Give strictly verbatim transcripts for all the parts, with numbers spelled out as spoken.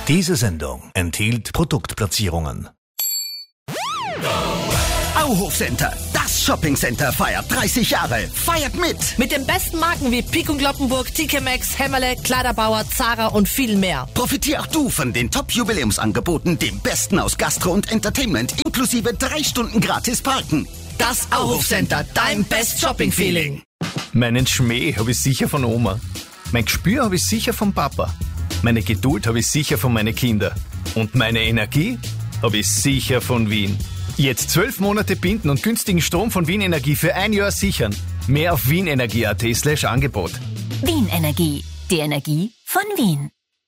Diese Sendung enthielt Produktplatzierungen. Auhof Center, das Shoppingcenter feiert dreißig Jahre. Feiert mit! Mit den besten Marken wie Pik und Kloppenburg, T K Maxx, Hämmerle, Kleiderbauer, Zara und viel mehr. Profitier auch du von den Top-Jubiläumsangeboten, dem Besten aus Gastro und Entertainment, inklusive drei Stunden gratis Parken. Das Auhof Center, dein Best Shopping Feeling. Meinen Schmäh habe ich sicher von Oma. Mein Gespür habe ich sicher vom Papa. Meine Geduld habe ich sicher von meinen Kindern. Und meine Energie habe ich sicher von Wien. Jetzt zwölf Monate binden und günstigen Strom von Wien Energie für ein Jahr sichern. Mehr auf wienenergie.at slash Angebot. Wien Energie, die Energie von Wien.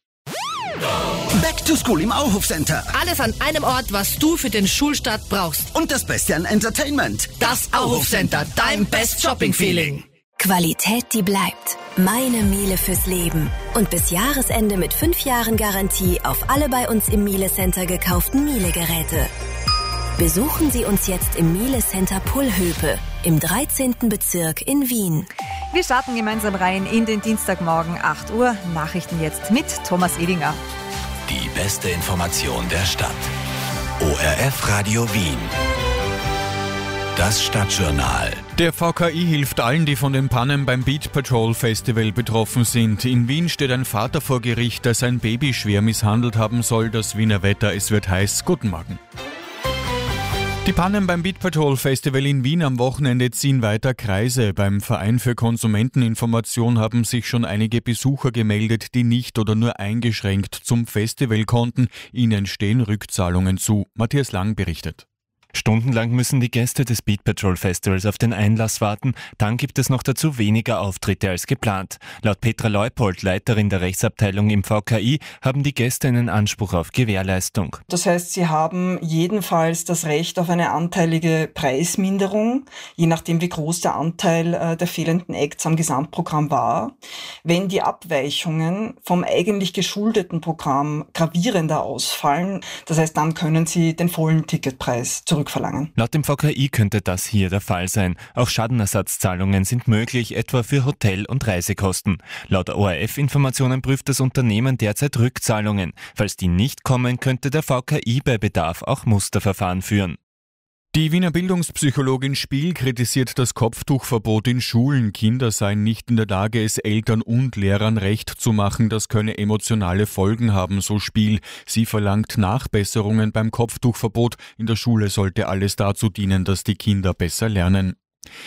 Back to School im Auhof Center. Alles an einem Ort, was du für den Schulstart brauchst. Und das Beste an Entertainment. Das Auhof Center, dein Best Shopping Feeling. Qualität, die bleibt. Meine Miele fürs Leben. Und bis Jahresende mit fünf Jahren Garantie auf alle bei uns im Miele Center gekauften Miele-Geräte. Besuchen Sie uns jetzt im Miele Center Pullhöpe im dreizehnten Bezirk in Wien. Wir starten gemeinsam rein in den Dienstagmorgen, acht Uhr. Nachrichten jetzt mit Thomas Edinger. Die beste Information der Stadt. O R F Radio Wien. Das Stadtjournal. Der V K I hilft allen, die von den Pannen beim Beat Patrol Festival betroffen sind. In Wien steht ein Vater vor Gericht, der sein Baby schwer misshandelt haben soll. Das Wiener Wetter, es wird heiß. Guten Morgen. Die Pannen beim Beat Patrol Festival in Wien am Wochenende ziehen weiter Kreise. Beim Verein für Konsumenteninformation haben sich schon einige Besucher gemeldet, die nicht oder nur eingeschränkt zum Festival konnten. Ihnen stehen Rückzahlungen zu. Matthias Lang berichtet. Stundenlang müssen die Gäste des Beat Patrol Festivals auf den Einlass warten. Dann gibt es noch dazu weniger Auftritte als geplant. Laut Petra Leupold, Leiterin der Rechtsabteilung im V K I, haben die Gäste einen Anspruch auf Gewährleistung. Das heißt, sie haben jedenfalls das Recht auf eine anteilige Preisminderung, je nachdem wie groß der Anteil äh, der fehlenden Acts am Gesamtprogramm war. Wenn die Abweichungen vom eigentlich geschuldeten Programm gravierender ausfallen, das heißt, dann können sie den vollen Ticketpreis zurück verlangen. Laut dem V K I könnte das hier der Fall sein. Auch Schadenersatzzahlungen sind möglich, etwa für Hotel- und Reisekosten. Laut O R F-Informationen prüft das Unternehmen derzeit Rückzahlungen. Falls die nicht kommen, könnte der V K I bei Bedarf auch Musterverfahren führen. Die Wiener Bildungspsychologin Spiel kritisiert das Kopftuchverbot in Schulen. Kinder seien nicht in der Lage, es Eltern und Lehrern recht zu machen. Das könne emotionale Folgen haben, so Spiel. Sie verlangt Nachbesserungen beim Kopftuchverbot. In der Schule sollte alles dazu dienen, dass die Kinder besser lernen.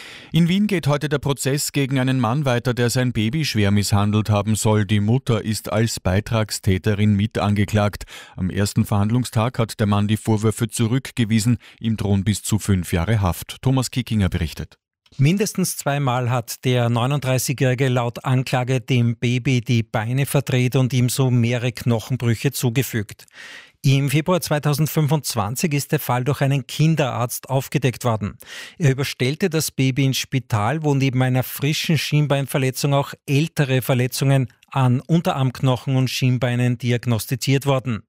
In Wien geht heute der Prozess gegen einen Mann weiter, der sein Baby schwer misshandelt haben soll. Die Mutter ist als Beitragstäterin mit angeklagt. Am ersten Verhandlungstag hat der Mann die Vorwürfe zurückgewiesen. Ihm drohen bis zu fünf Jahre Haft. Thomas Kickinger berichtet. Mindestens zweimal hat der neununddreißigjährige laut Anklage dem Baby die Beine verdreht und ihm so mehrere Knochenbrüche zugefügt. Im Februar zweitausendfünfundzwanzig ist der Fall durch einen Kinderarzt aufgedeckt worden. Er überstellte das Baby ins Spital, wo neben einer frischen Schienbeinverletzung auch ältere Verletzungen an Unterarmknochen und Schienbeinen diagnostiziert wurden.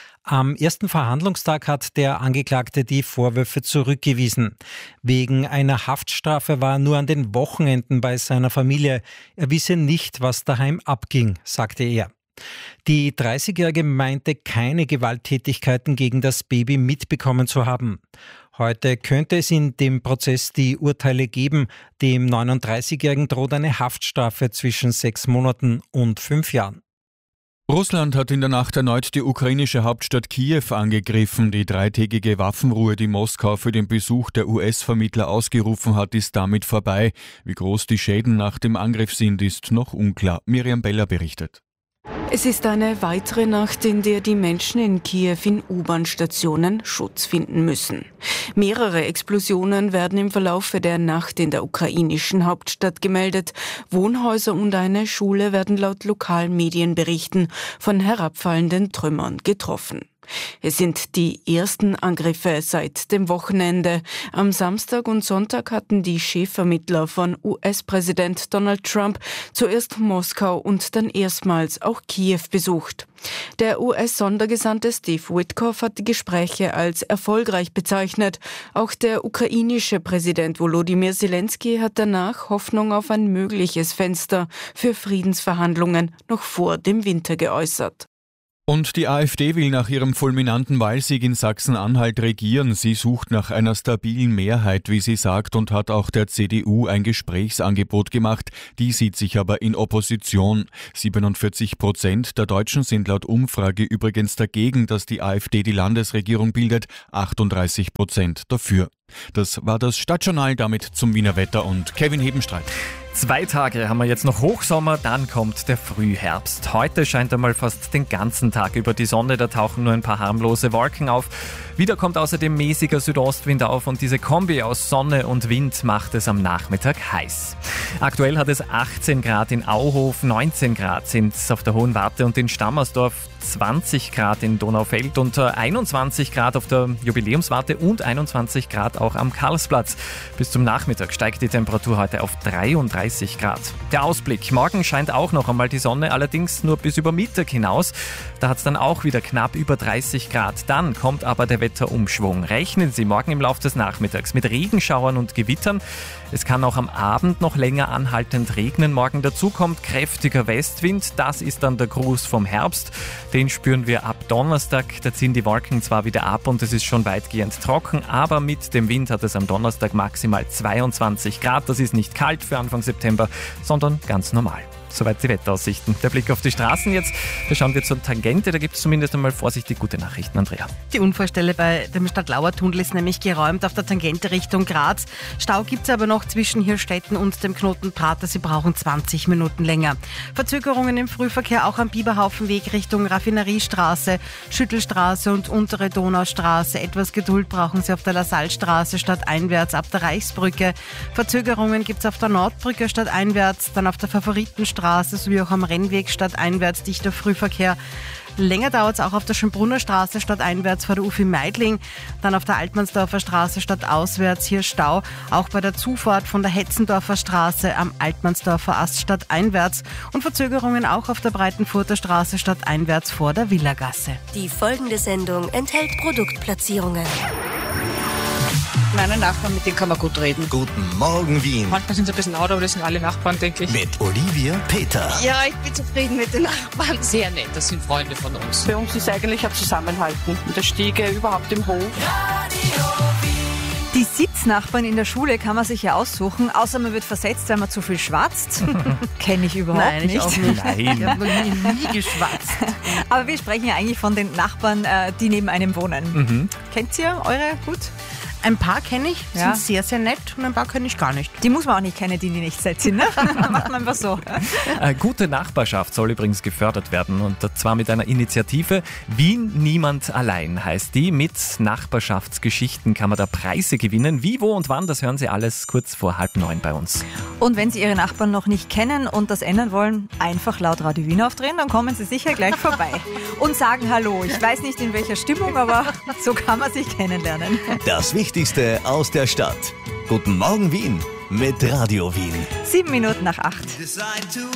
Am ersten Verhandlungstag hat der Angeklagte die Vorwürfe zurückgewiesen. Wegen einer Haftstrafe war er nur an den Wochenenden bei seiner Familie. Er wisse nicht, was daheim abging, sagte er. Die dreißigjährige meinte, keine Gewalttätigkeiten gegen das Baby mitbekommen zu haben. Heute könnte es in dem Prozess die Urteile geben. Dem neununddreißigjährigen droht eine Haftstrafe zwischen sechs Monaten und fünf Jahren. Russland hat in der Nacht erneut die ukrainische Hauptstadt Kiew angegriffen. Die dreitägige Waffenruhe, die Moskau für den Besuch der U S-Vermittler ausgerufen hat, ist damit vorbei. Wie groß die Schäden nach dem Angriff sind, ist noch unklar. Miriam Beller berichtet. Es ist eine weitere Nacht, in der die Menschen in Kiew in U-Bahn-Stationen Schutz finden müssen. Mehrere Explosionen werden im Verlauf der Nacht in der ukrainischen Hauptstadt gemeldet. Wohnhäuser und eine Schule werden laut lokalen Medienberichten von herabfallenden Trümmern getroffen. Es sind die ersten Angriffe seit dem Wochenende. Am Samstag und Sonntag hatten die Chefvermittler von U S-Präsident Donald Trump zuerst Moskau und dann erstmals auch Kiew besucht. Der U S-Sondergesandte Steve Witkoff hat die Gespräche als erfolgreich bezeichnet. Auch der ukrainische Präsident Volodymyr Zelensky hat danach Hoffnung auf ein mögliches Fenster für Friedensverhandlungen noch vor dem Winter geäußert. Und die AfD will nach ihrem fulminanten Wahlsieg in Sachsen-Anhalt regieren. Sie sucht nach einer stabilen Mehrheit, wie sie sagt, und hat auch der C D U ein Gesprächsangebot gemacht. Die sieht sich aber in Opposition. siebenundvierzig Prozent der Deutschen sind laut Umfrage übrigens dagegen, dass die AfD die Landesregierung bildet, achtunddreißig Prozent dafür. Das war das Stadtjournal, damit zum Wiener Wetter und Kevin Hebenstreit. Zwei Tage haben wir jetzt noch Hochsommer, dann kommt der Frühherbst. Heute scheint einmal fast den ganzen Tag über die Sonne, da tauchen nur ein paar harmlose Wolken auf. Wieder kommt außerdem mäßiger Südostwind auf und diese Kombi aus Sonne und Wind macht es am Nachmittag heiß. Aktuell hat es achtzehn Grad in Auhof, neunzehn Grad sind es auf der Hohen Warte und in Stammersdorf, zwanzig Grad in Donaufeld und einundzwanzig Grad auf der Jubiläumswarte und einundzwanzig Grad auch am Karlsplatz. Bis zum Nachmittag steigt die Temperatur heute auf dreiunddreißig Grad. Der Ausblick: Morgen scheint auch noch einmal die Sonne, allerdings nur bis über Mittag hinaus. Da hat es dann auch wieder knapp über dreißig Grad. Dann kommt aber der Wetterumschwung. Rechnen Sie morgen im Laufe des Nachmittags mit Regenschauern und Gewittern. Es kann auch am Abend noch länger anhaltend regnen. Morgen dazu kommt kräftiger Westwind. Das ist dann der Gruß vom Herbst. Den spüren wir ab Donnerstag. Da ziehen die Wolken zwar wieder ab und es ist schon weitgehend trocken, aber mit dem Wind hat es am Donnerstag maximal zweiundzwanzig Grad. Das ist nicht kalt für Anfang September, sondern ganz normal. Soweit die Wetteraussichten. Der Blick auf die Straßen jetzt. Da schauen wir zur Tangente. Da gibt es zumindest einmal vorsichtig gute Nachrichten, Andrea. Die Unfallstelle bei dem Stadtlauer-Tunnel ist nämlich geräumt auf der Tangente Richtung Graz. Stau gibt es aber noch zwischen Hirstetten und dem Knoten Prater. Sie brauchen zwanzig Minuten länger. Verzögerungen im Frühverkehr auch am Biberhaufenweg Richtung Raffineriestraße, Schüttelstraße und Untere Donaustraße. Etwas Geduld brauchen Sie auf der Lassallestraße stadteinwärts ab der Reichsbrücke. Verzögerungen gibt es auf der Nordbrücke stadteinwärts, dann auf der Favoritenstraße sowie auch am Rennweg stadteinwärts dichter Frühverkehr. Länger dauert es auch auf der Schönbrunner Straße stadteinwärts vor der U F I Meidling, dann auf der Altmannsdorfer Straße stadtauswärts hier Stau, auch bei der Zufahrt von der Hetzendorfer Straße am Altmannsdorfer Ast stadteinwärts und Verzögerungen auch auf der Breitenfurter Straße stadteinwärts vor der Villagasse. Die folgende Sendung enthält Produktplatzierungen. Meine Nachbarn, mit denen kann man gut reden. Guten Morgen, Wien. Manchmal sind sie ein bisschen laut, aber das sind alle Nachbarn, denke ich. Mit Olivia Peter. Ja, ich bin zufrieden mit den Nachbarn. Sehr nett, das sind Freunde von uns. Bei uns ist eigentlich ein Zusammenhalten. Und der Stiege überhaupt im Hof. Die Sitznachbarn in der Schule kann man sich ja aussuchen, außer man wird versetzt, weil man zu viel schwatzt. Kenne ich überhaupt Nein, ich nicht. auch nicht. Nein. Ich habe noch nie, nie geschwatzt. Aber wir sprechen ja eigentlich von den Nachbarn, die neben einem wohnen. Mhm. Kennt ihr eure gut? Ein paar kenne ich, Ja. sind sehr, sehr nett und ein paar kenne ich gar nicht. Die muss man auch nicht kennen, die die nicht selbst sind. Ne? Macht man einfach so. Äh, gute Nachbarschaft soll übrigens gefördert werden und zwar mit einer Initiative. Wien niemand allein heißt die. Mit Nachbarschaftsgeschichten kann man da Preise gewinnen. Wie, wo und wann, das hören Sie alles kurz vor halb neun bei uns. Und wenn Sie Ihre Nachbarn noch nicht kennen und das ändern wollen, einfach laut Radio Wien aufdrehen, dann kommen Sie sicher gleich vorbei. Und sagen Hallo. Ich weiß nicht in welcher Stimmung, aber so kann man sich kennenlernen. Das Wichtigste aus der Stadt. Guten Morgen, Wien mit Radio Wien. Sieben Minuten nach acht.